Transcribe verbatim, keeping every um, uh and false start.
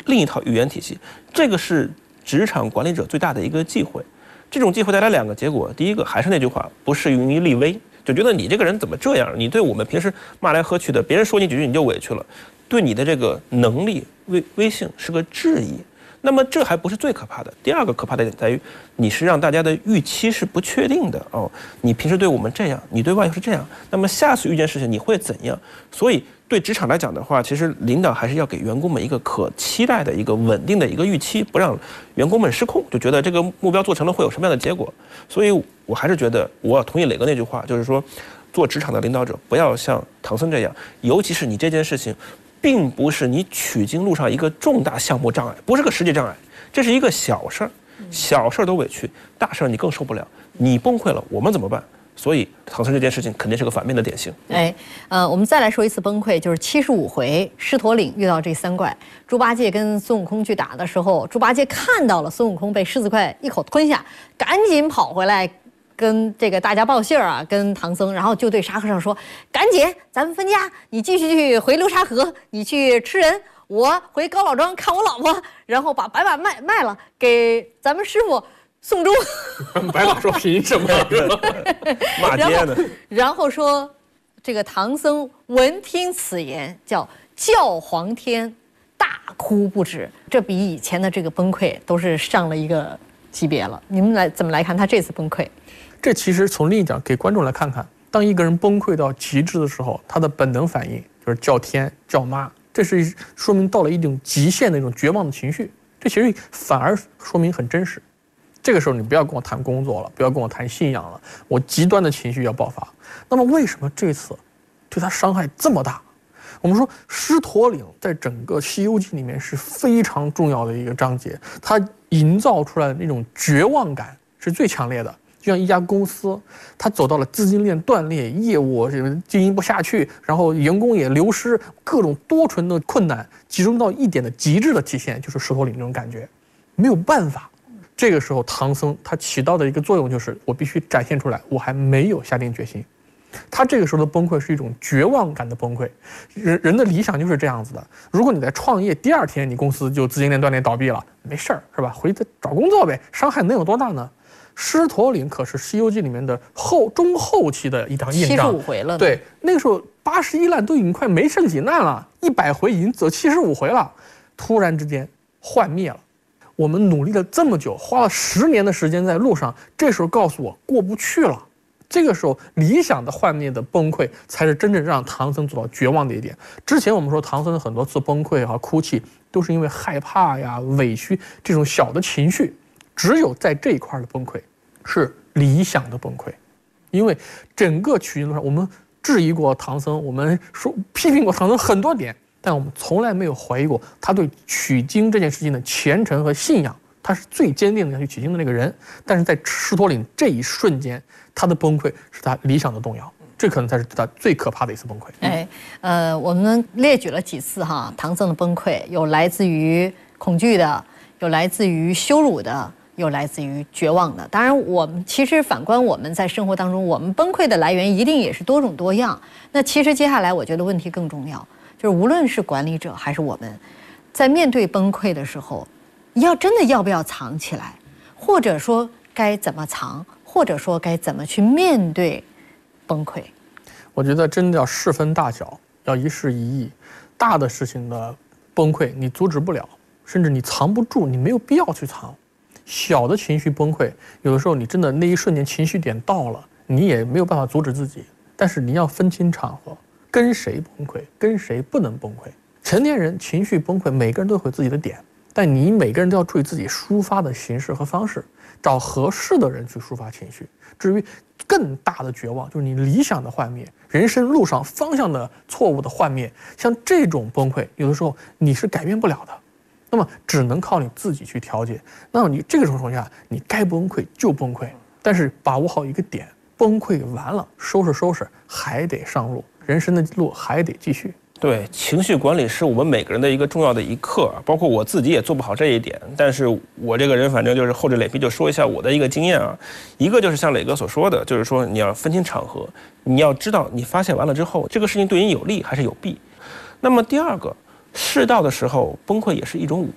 另一套语言体系。这个是职场管理者最大的一个忌讳。这种忌讳带来两个结果，第一个还是那句话，不适用于立威，就觉得你这个人怎么这样？你对我们平时骂来喝去的，别人说你几句你就委屈了，对你的这个能力威威信是个质疑。那么这还不是最可怕的，第二个可怕的点在于，你是让大家的预期是不确定的哦。你平时对我们这样，你对外又是这样，那么下次遇见事情你会怎样？所以对职场来讲的话，其实领导还是要给员工们一个可期待的一个稳定的一个预期，不让员工们失控，就觉得这个目标做成了会有什么样的结果。所以我还是觉得，我同意磊哥那句话，就是说，做职场的领导者不要像唐僧这样，尤其是你这件事情。并不是你取经路上一个重大项目障碍，不是个实际障碍，这是一个小事儿，小事儿都委屈，大事儿你更受不了，你崩溃了，我们怎么办？所以唐僧这件事情肯定是个反面的典型。 哎，呃，我们再来说一次崩溃，就是七十五回狮驼岭遇到这三怪，猪八戒跟孙悟空去打的时候，猪八戒看到了孙悟空被狮子怪一口吞下，赶紧跑回来。跟这个大家报信儿啊，跟唐僧，然后就对沙和尚说：“赶紧，咱们分家，你继续去回流沙河，你去吃人，我回高老庄看我老婆，然后把白马卖卖了，给咱们师傅送终。” 白马说：“凭什么？” 骂街呢。 然后说，这个唐僧闻听此言，叫叫黄天，大哭不止。这比以前的这个崩溃都是上了一个级别了。你们来怎么来看他这次崩溃？ 这其实从另一讲给观众来看看，当一个人崩溃到极致的时候，他的本能反应就是叫天叫妈，这是说明到了一种极限的一种绝望的情绪。这其实反而说明很真实。这个时候你不要跟我谈工作了，不要跟我谈信仰了，我极端的情绪要爆发。那么为什么这次对他伤害这么大？我们说狮驼岭在整个《西游记》里面是非常重要的一个章节，它营造出来的那种绝望感是最强烈的。就像一家公司，它走到了资金链断裂，业务经营不下去，然后员工也流失，各种多重的困难集中到一点的极致的体现，就是狮驼岭这种感觉，没有办法。这个时候，唐僧他起到的一个作用就是，我必须展现出来，我还没有下定决心。他这个时候的崩溃是一种绝望感的崩溃。人人的理想就是这样子的。如果你在创业第二天，你公司就资金链断裂倒闭了，没事儿是吧？回去找工作呗，伤害能有多大呢？狮驼岭可是《西游记》里面的后中后期的一场硬仗， 七十五回了。 对，那个时候八十一难都已经快没剩几难了，一百回已经走七十五回了，突然之间幻灭了。我们努力了这么久，花了十年的时间在路上，这时候告诉我过不去了。这个时候理想的幻灭的崩溃，才是真正让唐僧走到绝望的一点。之前我们说唐僧很多次崩溃和哭泣，都是因为害怕呀、委屈这种小的情绪。只有在这一块的崩溃是理想的崩溃，因为整个取经路上我们质疑过唐僧，我们说批评过唐僧很多点，但我们从来没有怀疑过他对取经这件事情的虔诚和信仰，他是最坚定的要去取经的那个人。但是在狮驼岭这一瞬间，他的崩溃是他理想的动摇，这可能才是他最可怕的一次崩溃。 哎，呃，我们列举了几次哈，唐僧的崩溃有来自于恐惧的，有来自于羞辱的。又来自于绝望的。当然，我们其实反观我们在生活当中，我们崩溃的来源一定也是多种多样。那其实接下来，我觉得问题更重要，就是无论是管理者还是我们，在面对崩溃的时候，要真的要不要藏起来，或者说该怎么藏，或者说该怎么去面对崩溃。 我觉得真的要事分大小，要一事一议。大的事情的崩溃你阻止不了，甚至你藏不住，你没有必要去藏。小的情绪崩溃，有的时候你真的那一瞬间情绪点到了，你也没有办法阻止自己。但是你要分清场合，跟谁崩溃，跟谁不能崩溃。成年人情绪崩溃，每个人都会有自己的点，但你每个人都要注意自己抒发的形式和方式，找合适的人去抒发情绪。至于更大的绝望，就是你理想的幻灭，人生路上方向的错误的幻灭，像这种崩溃，有的时候你是改变不了的。那么只能靠你自己去调节。那么你这个情况下，你该崩溃就崩溃，但是把握好一个点，崩溃完了，收拾收拾，还得上路，人生的路还得继续。 对，情绪管理是我们每个人的一个重要的一课，包括我自己也做不好这一点。但是我这个人反正就是厚着脸皮就说一下我的一个经验啊。一个就是像磊哥所说的，就是说你要分清场合，你要知道你发现完了之后，这个事情对你有利还是有弊。那么第二个，适当的时候崩溃也是一种武